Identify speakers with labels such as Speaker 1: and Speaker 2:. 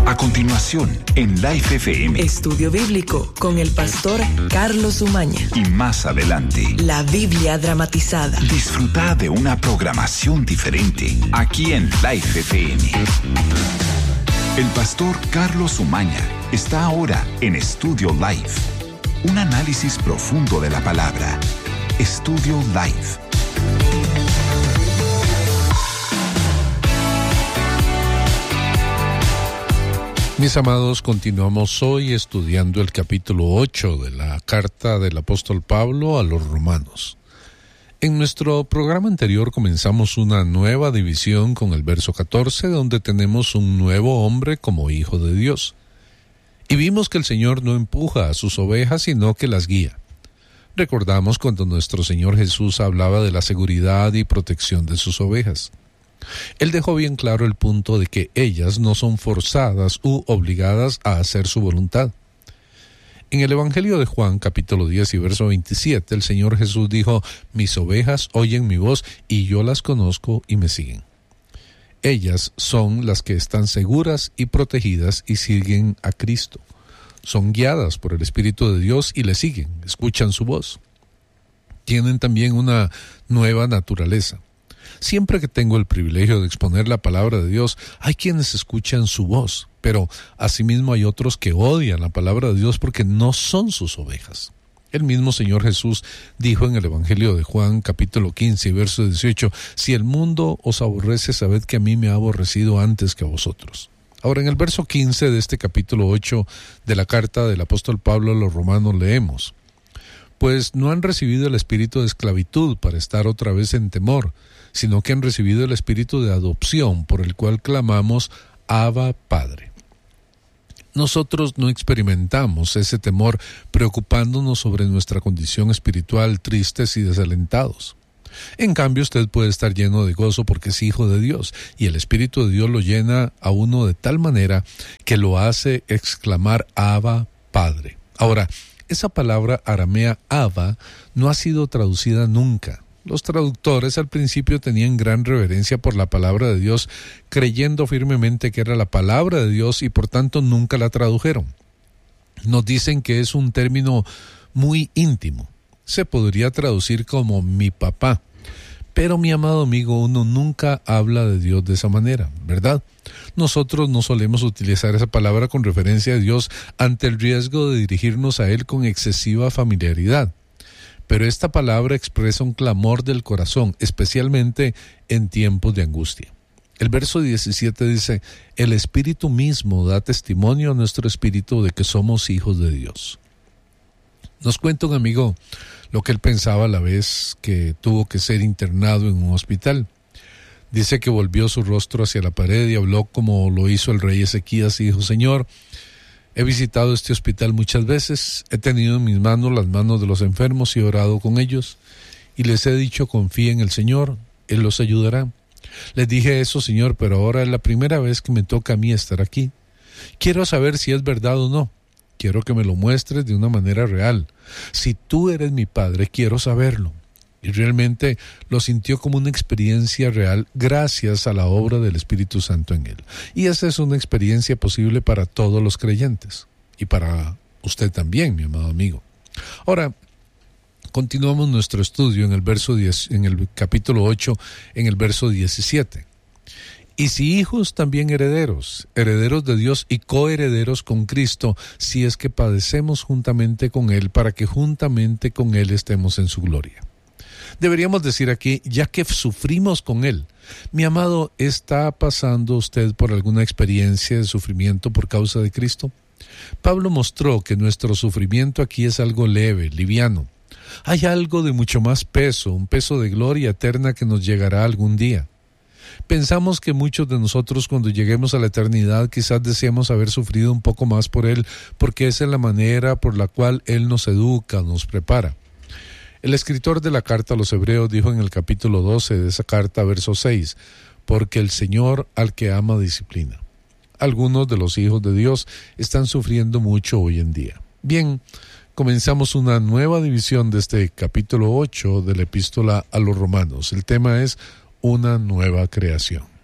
Speaker 1: A continuación, en Life FM.
Speaker 2: Estudio Bíblico con el pastor Carlos Umaña.
Speaker 1: Y más adelante,
Speaker 2: la Biblia dramatizada.
Speaker 1: Disfruta de una programación diferente aquí en Life FM. El pastor Carlos Umaña está ahora en Estudio Life. Un análisis profundo de la palabra. Estudio Life.
Speaker 3: Mis amados, continuamos hoy estudiando el capítulo 8 de la carta del apóstol Pablo a los romanos. En nuestro programa anterior comenzamos una nueva división con el verso 14, donde tenemos un nuevo hombre como hijo de Dios. Y vimos que el Señor no empuja a sus ovejas, sino que las guía. Recordamos cuando nuestro Señor Jesús hablaba de la seguridad y protección de sus ovejas. Él dejó bien claro el punto de que ellas no son forzadas u obligadas a hacer su voluntad. En el Evangelio de Juan, capítulo 10 y verso 27, el Señor Jesús dijo: «Mis ovejas oyen mi voz, y yo las conozco y me siguen». Ellas son las que están seguras y protegidas y siguen a Cristo. Son guiadas por el Espíritu de Dios y le siguen, escuchan su voz. Tienen también una nueva naturaleza. Siempre que tengo el privilegio de exponer la palabra de Dios, hay quienes escuchan su voz, pero asimismo hay otros que odian la palabra de Dios porque no son sus ovejas. El mismo Señor Jesús dijo en el Evangelio de Juan, capítulo 15, verso 18, «Si el mundo os aborrece, sabed que a mí me ha aborrecido antes que a vosotros». Ahora, en el verso 15 de este capítulo 8 de la carta del apóstol Pablo a los romanos leemos: «Pues no han recibido el espíritu de esclavitud para estar otra vez en temor, sino que han recibido el espíritu de adopción, por el cual clamamos, Abba, Padre». Nosotros no experimentamos ese temor preocupándonos sobre nuestra condición espiritual, tristes y desalentados. En cambio, usted puede estar lleno de gozo porque es hijo de Dios, y el Espíritu de Dios lo llena a uno de tal manera que lo hace exclamar, Abba, Padre. Ahora, esa palabra aramea Abba no ha sido traducida nunca. Los traductores al principio tenían gran reverencia por la palabra de Dios, creyendo firmemente que era la palabra de Dios y por tanto nunca la tradujeron. Nos dicen que es un término muy íntimo. Se podría traducir como mi papá. Pero mi amado amigo, uno nunca habla de Dios de esa manera, ¿verdad? Nosotros no solemos utilizar esa palabra con referencia a Dios ante el riesgo de dirigirnos a Él con excesiva familiaridad. Pero esta palabra expresa un clamor del corazón, especialmente en tiempos de angustia. El verso 17 dice: «El Espíritu mismo da testimonio a nuestro espíritu de que somos hijos de Dios». Nos cuenta un amigo lo que él pensaba a la vez que tuvo que ser internado en un hospital. Dice que volvió su rostro hacia la pared y habló como lo hizo el rey Ezequías y dijo: «Señor, he visitado este hospital muchas veces, he tenido en mis manos las manos de los enfermos y he orado con ellos, y les he dicho, confíen en el Señor, Él los ayudará. Les dije eso, Señor, pero ahora es la primera vez que me toca a mí estar aquí. Quiero saber si es verdad o no. Quiero que me lo muestres de una manera real. Si tú eres mi Padre, quiero saberlo». Y realmente lo sintió como una experiencia real gracias a la obra del Espíritu Santo en él. Y esa es una experiencia posible para todos los creyentes. Y para usted también, mi amado amigo. Ahora, continuamos nuestro estudio en el verso 10, en el capítulo 8, en el verso 17. «Y si hijos, también herederos, herederos de Dios y coherederos con Cristo, si es que padecemos juntamente con Él, para que juntamente con Él estemos en su gloria». Deberíamos decir aquí, ya que sufrimos con Él. Mi amado, ¿está pasando usted por alguna experiencia de sufrimiento por causa de Cristo? Pablo mostró que nuestro sufrimiento aquí es algo leve, liviano. Hay algo de mucho más peso, un peso de gloria eterna que nos llegará algún día. Pensamos que muchos de nosotros cuando lleguemos a la eternidad quizás deseamos haber sufrido un poco más por Él, porque esa es la manera por la cual Él nos educa, nos prepara. El escritor de la carta a los Hebreos dijo en el capítulo 12 de esa carta, verso 6, «Porque el Señor al que ama disciplina». Algunos de los hijos de Dios están sufriendo mucho hoy en día. Bien, comenzamos una nueva división de este capítulo 8 de la epístola a los romanos. El tema es una nueva creación.